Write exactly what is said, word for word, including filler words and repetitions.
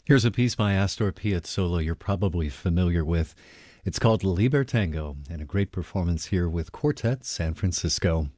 Here's a piece by Astor Piazzolla you're probably familiar with. It's called Libertango, and a great performance here with Quartet San Francisco.